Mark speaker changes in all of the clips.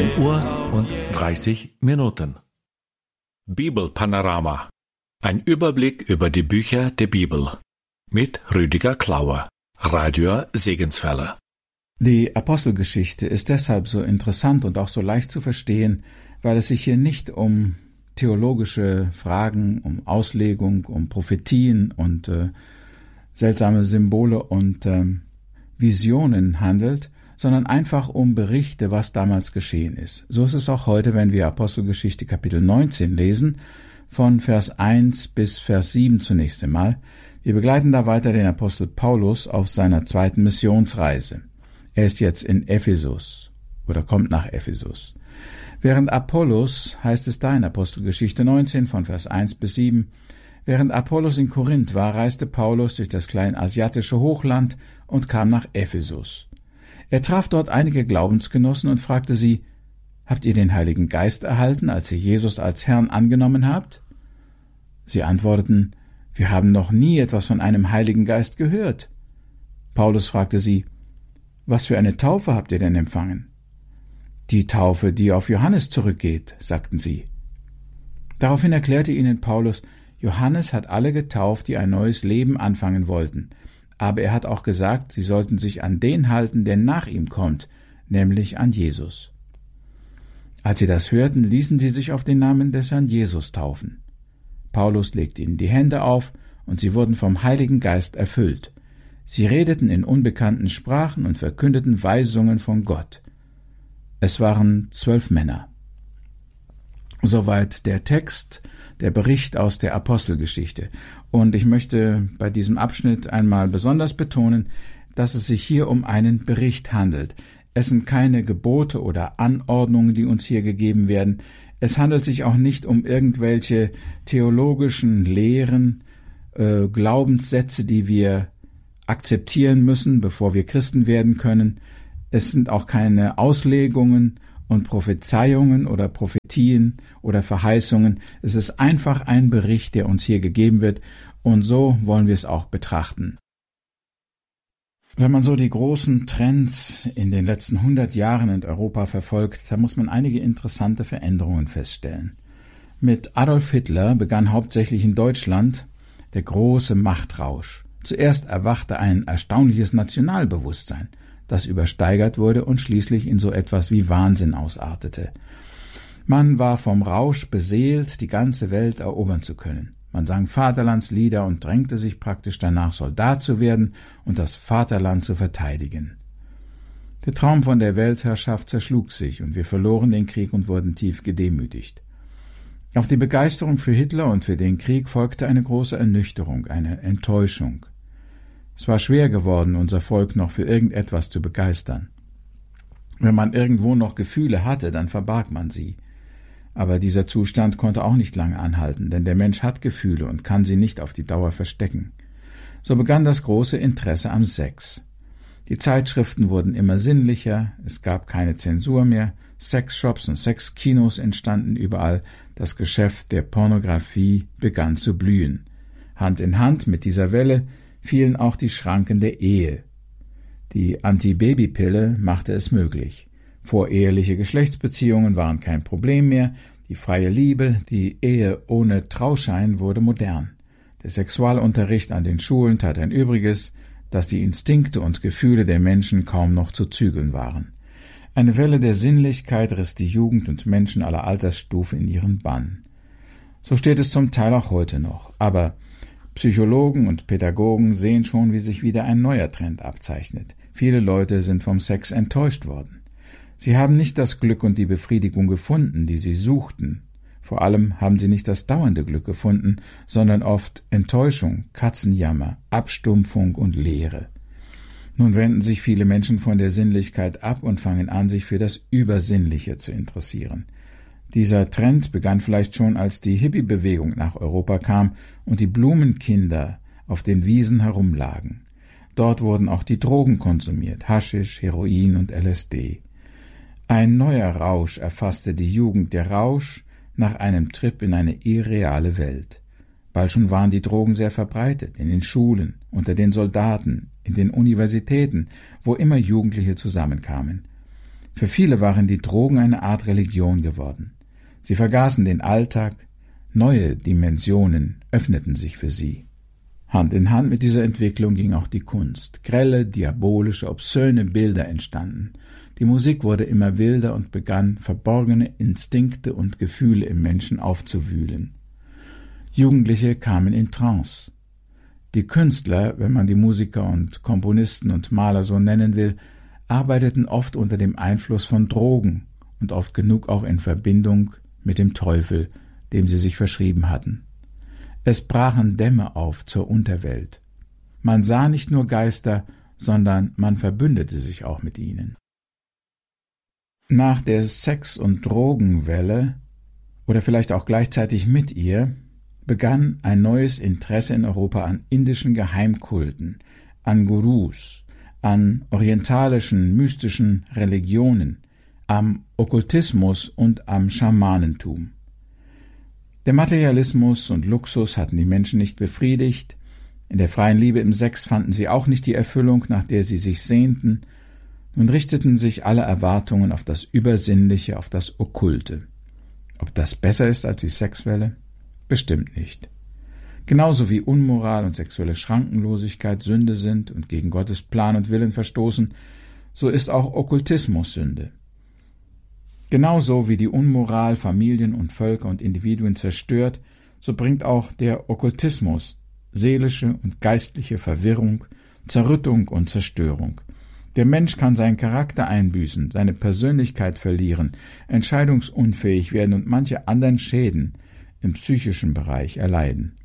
Speaker 1: 10:30 Bibelpanorama. Ein Überblick über die Bücher der Bibel. Mit Rüdiger Klauer, Radio Segenswelle.
Speaker 2: Die Apostelgeschichte ist deshalb so interessant und auch so leicht zu verstehen, weil es sich hier nicht um theologische Fragen, um Auslegung, um Prophetien und seltsame Symbole und Visionen handelt, sondern einfach um Berichte, was damals geschehen ist. So ist es auch heute, wenn wir Apostelgeschichte Kapitel 19 lesen, von Vers 1 bis Vers 7 zunächst einmal. Wir begleiten da weiter den Apostel Paulus auf seiner zweiten Missionsreise. Er ist jetzt in Ephesus oder kommt nach Ephesus. Während Apollos, heißt es da in Apostelgeschichte 19 von Vers 1 bis 7, während Apollos in Korinth war, reiste Paulus durch das kleinasiatische Hochland und kam nach Ephesus. Er traf dort einige Glaubensgenossen und fragte sie, »Habt ihr den Heiligen Geist erhalten, als ihr Jesus als Herrn angenommen habt?« Sie antworteten, »Wir haben noch nie etwas von einem Heiligen Geist gehört.« Paulus fragte sie, »Was für eine Taufe habt ihr denn empfangen?« »Die Taufe, die auf Johannes zurückgeht«, sagten sie. Daraufhin erklärte ihnen Paulus, Johannes hat alle getauft, die ein neues Leben anfangen wollten. Aber er hat auch gesagt, sie sollten sich an den halten, der nach ihm kommt, nämlich an Jesus. Als sie das hörten, ließen sie sich auf den Namen des Herrn Jesus taufen. Paulus legte ihnen die Hände auf, und sie wurden vom Heiligen Geist erfüllt. Sie redeten in unbekannten Sprachen und verkündeten Weisungen von Gott. Es waren 12 Männer. Soweit der Text, der Bericht aus der Apostelgeschichte. Und ich möchte bei diesem Abschnitt einmal besonders betonen, dass es sich hier um einen Bericht handelt. Es sind keine Gebote oder Anordnungen, die uns hier gegeben werden. Es handelt sich auch nicht um irgendwelche theologischen Lehren, Glaubenssätze, die wir akzeptieren müssen, bevor wir Christen werden können. Es sind auch keine Auslegungen und Prophezeiungen oder Prophetien oder Verheißungen. Es ist einfach ein Bericht, der uns hier gegeben wird, und so wollen wir es auch betrachten. Wenn man so die großen Trends in den letzten 100 Jahren in Europa verfolgt, dann muss man einige interessante Veränderungen feststellen. Mit Adolf Hitler begann hauptsächlich in Deutschland der große Machtrausch. Zuerst erwachte ein erstaunliches Nationalbewusstsein, das übersteigert wurde und schließlich in so etwas wie Wahnsinn ausartete. Man war vom Rausch beseelt, die ganze Welt erobern zu können. Man sang Vaterlandslieder und drängte sich praktisch danach, Soldat zu werden und das Vaterland zu verteidigen. Der Traum von der Weltherrschaft zerschlug sich und wir verloren den Krieg und wurden tief gedemütigt. Auf die Begeisterung für Hitler und für den Krieg folgte eine große Ernüchterung, eine Enttäuschung. Es war schwer geworden, unser Volk noch für irgendetwas zu begeistern. Wenn man irgendwo noch Gefühle hatte, dann verbarg man sie. Aber dieser Zustand konnte auch nicht lange anhalten, denn der Mensch hat Gefühle und kann sie nicht auf die Dauer verstecken. So begann das große Interesse am Sex. Die Zeitschriften wurden immer sinnlicher, es gab keine Zensur mehr, Sexshops und Sexkinos entstanden überall, das Geschäft der Pornografie begann zu blühen. Hand in Hand mit dieser Welle fielen auch die Schranken der Ehe. Die Antibabypille machte es möglich. Voreheliche Geschlechtsbeziehungen waren kein Problem mehr, die freie Liebe, die Ehe ohne Trauschein wurde modern. Der Sexualunterricht an den Schulen tat ein Übriges, dass die Instinkte und Gefühle der Menschen kaum noch zu zügeln waren. Eine Welle der Sinnlichkeit riss die Jugend und Menschen aller Altersstufen in ihren Bann. So steht es zum Teil auch heute noch, aber Psychologen und Pädagogen sehen schon, wie sich wieder ein neuer Trend abzeichnet. Viele Leute sind vom Sex enttäuscht worden. Sie haben nicht das Glück und die Befriedigung gefunden, die sie suchten. Vor allem haben sie nicht das dauernde Glück gefunden, sondern oft Enttäuschung, Katzenjammer, Abstumpfung und Leere. Nun wenden sich viele Menschen von der Sinnlichkeit ab und fangen an, sich für das Übersinnliche zu interessieren. Dieser Trend begann vielleicht schon, als die Hippie-Bewegung nach Europa kam und die Blumenkinder auf den Wiesen herumlagen. Dort wurden auch die Drogen konsumiert, Haschisch, Heroin und LSD. Ein neuer Rausch erfasste die Jugend, der Rausch nach einem Trip in eine irreale Welt. Bald schon waren die Drogen sehr verbreitet, in den Schulen, unter den Soldaten, in den Universitäten, wo immer Jugendliche zusammenkamen. Für viele waren die Drogen eine Art Religion geworden. Sie vergaßen den Alltag, neue Dimensionen öffneten sich für sie. Hand in Hand mit dieser Entwicklung ging auch die Kunst. Grelle, diabolische, obszöne Bilder entstanden. Die Musik wurde immer wilder und begann, verborgene Instinkte und Gefühle im Menschen aufzuwühlen. Jugendliche kamen in Trance. Die Künstler, wenn man die Musiker und Komponisten und Maler so nennen will, arbeiteten oft unter dem Einfluss von Drogen und oft genug auch in Verbindung mit dem Teufel, dem sie sich verschrieben hatten. Es brachen Dämme auf zur Unterwelt. Man sah nicht nur Geister, sondern man verbündete sich auch mit ihnen. Nach der Sex- und Drogenwelle, oder vielleicht auch gleichzeitig mit ihr, begann ein neues Interesse in Europa an indischen Geheimkulten, an Gurus, an orientalischen, mystischen Religionen, am Okkultismus und am Schamanentum. Der Materialismus und Luxus hatten die Menschen nicht befriedigt, in der freien Liebe im Sex fanden sie auch nicht die Erfüllung, nach der sie sich sehnten, nun richteten sich alle Erwartungen auf das Übersinnliche, auf das Okkulte. Ob das besser ist als die Sexwelle? Bestimmt nicht. Genauso wie Unmoral und sexuelle Schrankenlosigkeit Sünde sind und gegen Gottes Plan und Willen verstoßen, so ist auch Okkultismus Sünde. Genauso wie die Unmoral Familien und Völker und Individuen zerstört, so bringt auch der Okkultismus seelische und geistliche Verwirrung, Zerrüttung und Zerstörung. Der Mensch kann seinen Charakter einbüßen, seine Persönlichkeit verlieren, entscheidungsunfähig werden und manche anderen Schäden im psychischen Bereich erleiden.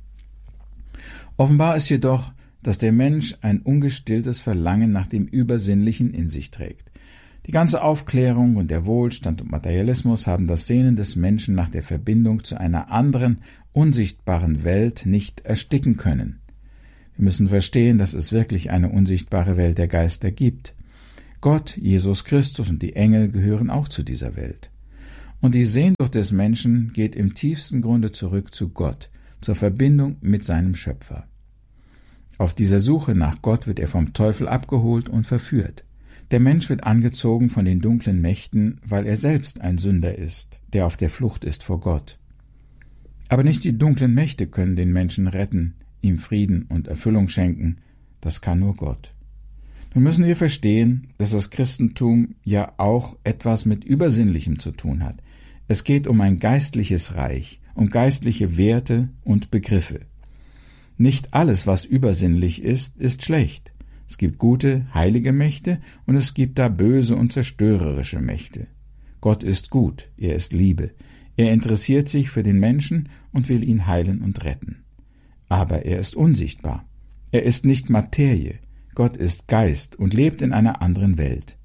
Speaker 2: Offenbar ist jedoch, dass der Mensch ein ungestilltes Verlangen nach dem Übersinnlichen in sich trägt. Die ganze Aufklärung und der Wohlstand und Materialismus haben das Sehnen des Menschen nach der Verbindung zu einer anderen, unsichtbaren Welt nicht ersticken können. Wir müssen verstehen, dass es wirklich eine unsichtbare Welt der Geister gibt. Gott, Jesus Christus und die Engel gehören auch zu dieser Welt. Und die Sehnsucht des Menschen geht im tiefsten Grunde zurück zu Gott, zur Verbindung mit seinem Schöpfer. Auf dieser Suche nach Gott wird er vom Teufel abgeholt und verführt. Der Mensch wird angezogen von den dunklen Mächten, weil er selbst ein Sünder ist, der auf der Flucht ist vor Gott. Aber nicht die dunklen Mächte können den Menschen retten, ihm Frieden und Erfüllung schenken, das kann nur Gott. Nun müssen wir verstehen, dass das Christentum ja auch etwas mit Übersinnlichem zu tun hat. Es geht um ein geistliches Reich, um geistliche Werte und Begriffe. Nicht alles, was übersinnlich ist, ist schlecht. Es gibt gute, heilige Mächte und es gibt da böse und zerstörerische Mächte. Gott ist gut, er ist Liebe. Er interessiert sich für den Menschen und will ihn heilen und retten. Aber er ist unsichtbar. Er ist nicht Materie. Gott ist Geist und lebt in einer anderen Welt.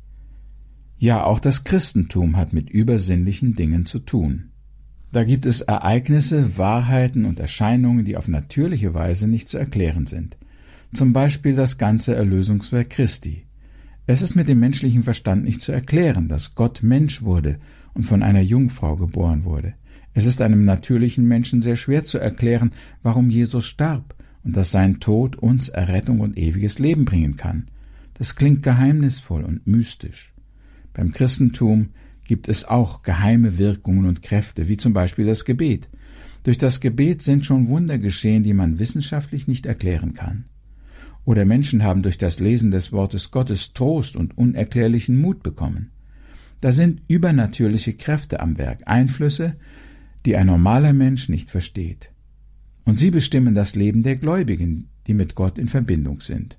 Speaker 2: Ja, auch das Christentum hat mit übersinnlichen Dingen zu tun. Da gibt es Ereignisse, Wahrheiten und Erscheinungen, die auf natürliche Weise nicht zu erklären sind. Zum Beispiel das ganze Erlösungswerk Christi. Es ist mit dem menschlichen Verstand nicht zu erklären, dass Gott Mensch wurde und von einer Jungfrau geboren wurde. Es ist einem natürlichen Menschen sehr schwer zu erklären, warum Jesus starb und dass sein Tod uns Errettung und ewiges Leben bringen kann. Das klingt geheimnisvoll und mystisch. Beim Christentum gibt es auch geheime Wirkungen und Kräfte, wie zum Beispiel das Gebet. Durch das Gebet sind schon Wunder geschehen, die man wissenschaftlich nicht erklären kann. Oder Menschen haben durch das Lesen des Wortes Gottes Trost und unerklärlichen Mut bekommen. Da sind übernatürliche Kräfte am Werk, Einflüsse, die ein normaler Mensch nicht versteht. Und sie bestimmen das Leben der Gläubigen, die mit Gott in Verbindung sind.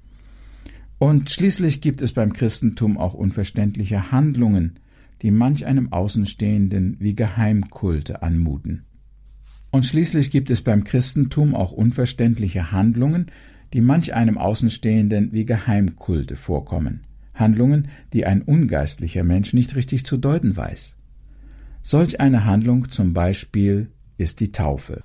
Speaker 2: Und schließlich gibt es beim Christentum auch unverständliche Handlungen, die manch einem Außenstehenden wie Geheimkulte anmuten. Und schließlich gibt es beim Christentum auch unverständliche Handlungen, die manch einem Außenstehenden wie Geheimkulte vorkommen. Handlungen, die ein ungeistlicher Mensch nicht richtig zu deuten weiß. Solch eine Handlung zum Beispiel ist die Taufe.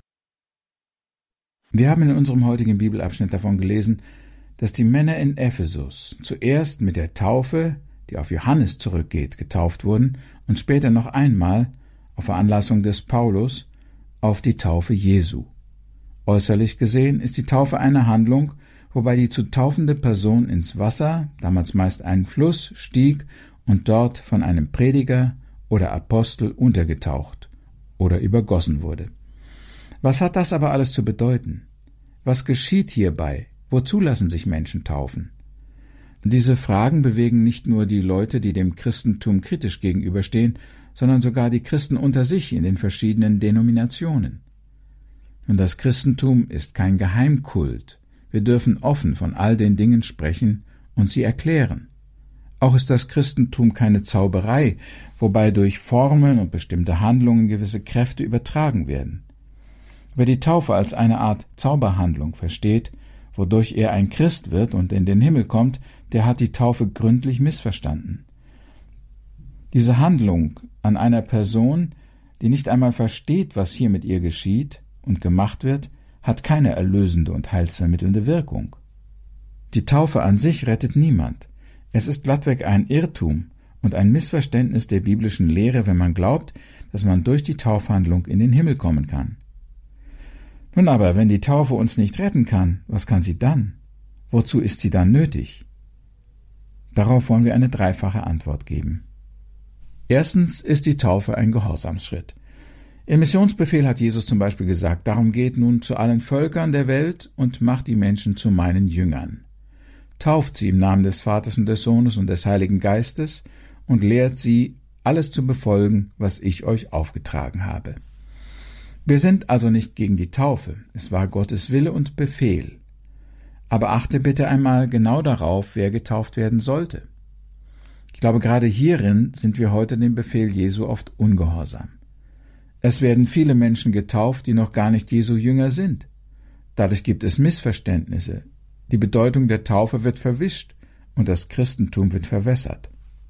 Speaker 2: Wir haben in unserem heutigen Bibelabschnitt davon gelesen, dass die Männer in Ephesus zuerst mit der Taufe, die auf Johannes zurückgeht, getauft wurden und später noch einmal, auf Veranlassung des Paulus, auf die Taufe Jesu. Äußerlich gesehen ist die Taufe eine Handlung, wobei die zu taufende Person ins Wasser, damals meist einen Fluss, stieg und dort von einem Prediger oder Apostel untergetaucht oder übergossen wurde. Was hat das aber alles zu bedeuten? Was geschieht hierbei? Wozu lassen sich Menschen taufen? Diese Fragen bewegen nicht nur die Leute, die dem Christentum kritisch gegenüberstehen, sondern sogar die Christen unter sich in den verschiedenen Denominationen. Und das Christentum ist kein Geheimkult. Wir dürfen offen von all den Dingen sprechen und sie erklären. Auch ist das Christentum keine Zauberei, wobei durch Formeln und bestimmte Handlungen gewisse Kräfte übertragen werden. Wer die Taufe als eine Art Zauberhandlung versteht, wodurch er ein Christ wird und in den Himmel kommt, der hat die Taufe gründlich missverstanden. Diese Handlung an einer Person, die nicht einmal versteht, was hier mit ihr geschieht und gemacht wird, hat keine erlösende und heilsvermittelnde Wirkung. Die Taufe an sich rettet niemand. Es ist glattweg ein Irrtum und ein Missverständnis der biblischen Lehre, wenn man glaubt, dass man durch die Taufhandlung in den Himmel kommen kann. Nun aber, wenn die Taufe uns nicht retten kann, was kann sie dann? Wozu ist sie dann nötig? Darauf wollen wir eine dreifache Antwort geben. Erstens ist die Taufe ein Gehorsamsschritt. Im Missionsbefehl hat Jesus zum Beispiel gesagt, darum geht nun zu allen Völkern der Welt und macht die Menschen zu meinen Jüngern. Tauft sie im Namen des Vaters und des Sohnes und des Heiligen Geistes und lehrt sie, alles zu befolgen, was ich euch aufgetragen habe. Wir sind also nicht gegen die Taufe, es war Gottes Wille und Befehl. Aber achte bitte einmal genau darauf, wer getauft werden sollte. Ich glaube, gerade hierin sind wir heute dem Befehl Jesu oft ungehorsam. Es werden viele Menschen getauft, die noch gar nicht Jesu Jünger sind. Dadurch gibt es Missverständnisse. Die Bedeutung der Taufe wird verwischt und das Christentum wird verwässert.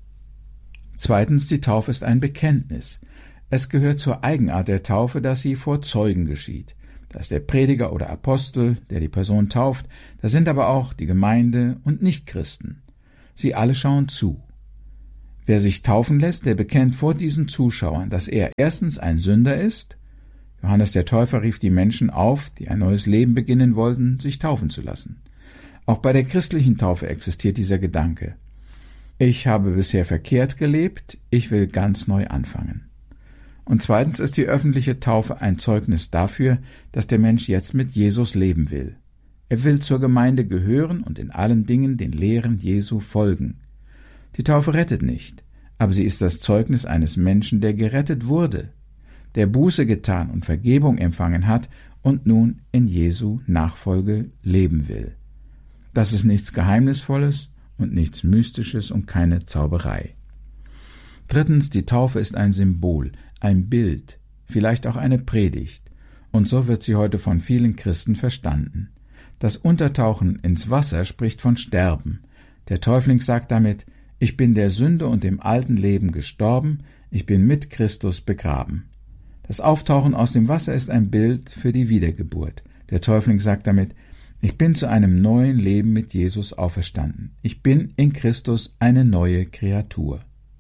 Speaker 2: Zweitens, die Taufe ist ein Bekenntnis. Es gehört zur Eigenart der Taufe, dass sie vor Zeugen geschieht. Da ist der Prediger oder Apostel, der die Person tauft, da sind aber auch die Gemeinde und Nichtchristen. Sie alle schauen zu. Wer sich taufen lässt, der bekennt vor diesen Zuschauern, dass er erstens ein Sünder ist. Johannes der Täufer rief die Menschen auf, die ein neues Leben beginnen wollten, sich taufen zu lassen. Auch bei der christlichen Taufe existiert dieser Gedanke. Ich habe bisher verkehrt gelebt, ich will ganz neu anfangen. Und zweitens ist die öffentliche Taufe ein Zeugnis dafür, dass der Mensch jetzt mit Jesus leben will. Er will zur Gemeinde gehören und in allen Dingen den Lehren Jesu folgen. Die Taufe rettet nicht, aber sie ist das Zeugnis eines Menschen, der gerettet wurde, der Buße getan und Vergebung empfangen hat und nun in Jesu Nachfolge leben will. Das ist nichts Geheimnisvolles und nichts Mystisches und keine Zauberei. Drittens, die Taufe ist ein Symbol, ein Bild, vielleicht auch eine Predigt, und so wird sie heute von vielen Christen verstanden. Das Untertauchen ins Wasser spricht von Sterben. Der Täufling sagt damit, ich bin der Sünde und dem alten Leben gestorben, ich bin mit Christus begraben. Das Auftauchen aus dem Wasser ist ein Bild für die Wiedergeburt. Der Täufling sagt damit, ich bin zu einem neuen Leben mit Jesus auferstanden. Ich bin in Christus eine neue Kreatur.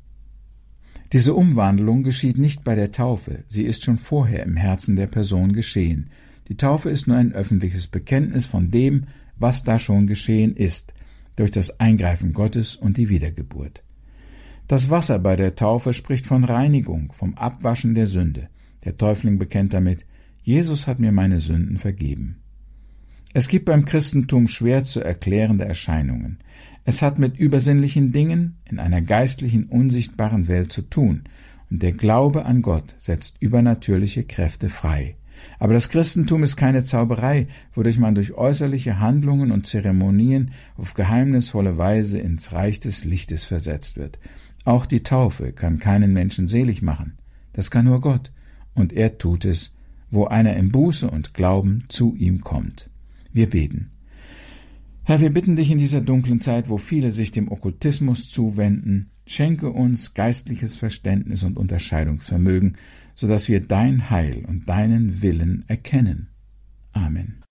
Speaker 2: Diese Umwandlung geschieht nicht bei der Taufe, sie ist schon vorher im Herzen der Person geschehen. Die Taufe ist nur ein öffentliches Bekenntnis von dem, was da schon geschehen ist, durch das Eingreifen Gottes und die Wiedergeburt. Das Wasser bei der Taufe spricht von Reinigung, vom Abwaschen der Sünde. Der Täufling bekennt damit, Jesus hat mir meine Sünden vergeben. Es gibt beim Christentum schwer zu erklärende Erscheinungen. Es hat mit übersinnlichen Dingen in einer geistlichen, unsichtbaren Welt zu tun, und der Glaube an Gott setzt übernatürliche Kräfte frei. Aber das Christentum ist keine Zauberei, wodurch man durch äußerliche Handlungen und Zeremonien auf geheimnisvolle Weise ins Reich des Lichtes versetzt wird. Auch die Taufe kann keinen Menschen selig machen. Das kann nur Gott, und er tut es, wo einer in Buße und Glauben zu ihm kommt. Wir beten. Herr, wir bitten dich in dieser dunklen Zeit, wo viele sich dem Okkultismus zuwenden, schenke uns geistliches Verständnis und Unterscheidungsvermögen, sodass wir dein Heil und deinen Willen erkennen. Amen.